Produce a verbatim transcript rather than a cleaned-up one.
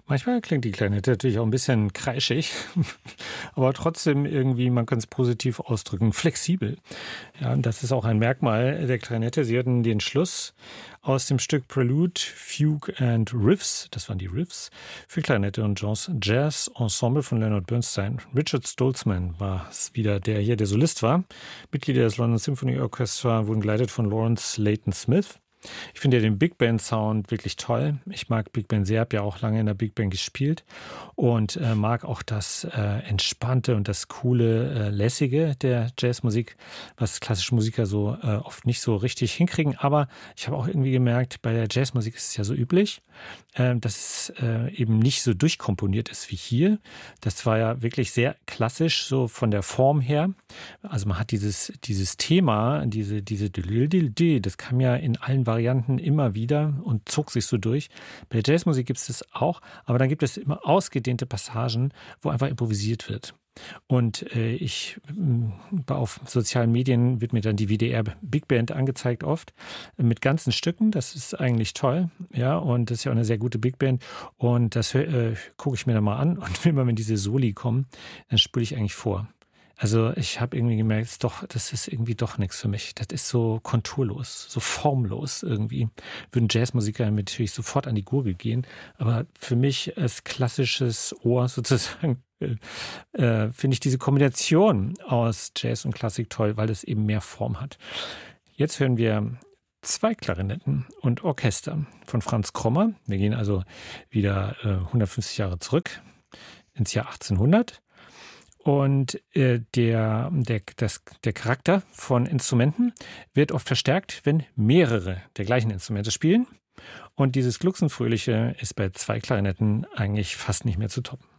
Manchmal klingt die Klarinette natürlich auch ein bisschen kreischig, aber trotzdem irgendwie, man kann es positiv ausdrücken, flexibel. Ja, und das ist auch ein Merkmal der Klarinette. Sie hatten den Schluss aus dem Stück Prelude, Fugue and Riffs, das waren die Riffs, für Klarinette und Jazz Ensemble von Leonard Bernstein. Richard Stoltzman war es wieder, der hier der Solist war. Mitglieder des London Symphony Orchestra wurden geleitet von Lawrence Layton Smith. Ich finde ja den Big Band Sound wirklich toll. Ich mag Big Band sehr, habe ja auch lange in der Big Band gespielt und äh, mag auch das äh, Entspannte und das coole, äh, Lässige der Jazzmusik, was klassische Musiker so äh, oft nicht so richtig hinkriegen. Aber ich habe auch irgendwie gemerkt, bei der Jazzmusik ist es ja so üblich, äh, dass es äh, eben nicht so durchkomponiert ist wie hier. Das war ja wirklich sehr klassisch, so von der Form her. Also man hat dieses, dieses Thema, diese, diese das kam ja in allen Varianten immer wieder und zog sich so durch. Bei der Jazzmusik gibt es das auch, aber dann gibt es immer ausgedehnte Passagen, wo einfach improvisiert wird. Und äh, ich äh, auf sozialen Medien wird mir dann die W D R Big Band angezeigt oft äh, mit ganzen Stücken. Das ist eigentlich toll, ja, und das ist ja auch eine sehr gute Big Band. Und das äh, gucke ich mir dann mal an und immer wenn diese Soli kommen, dann spule ich eigentlich vor. Also ich habe irgendwie gemerkt, das ist, doch, das ist irgendwie doch nichts für mich. Das ist so konturlos, so formlos irgendwie. Würden Jazzmusiker natürlich sofort an die Gurgel gehen. Aber für mich als klassisches Ohr sozusagen äh, finde ich diese Kombination aus Jazz und Klassik toll, weil es eben mehr Form hat. Jetzt hören wir zwei Klarinetten und Orchester von Franz Krommer. Wir gehen also wieder äh, hundertfünfzig Jahre zurück ins Jahr achtzehnhundert. Und äh, der, der, das, der Charakter von Instrumenten wird oft verstärkt, wenn mehrere der gleichen Instrumente spielen. Und dieses Glucksenfröhliche ist bei zwei Klarinetten eigentlich fast nicht mehr zu toppen.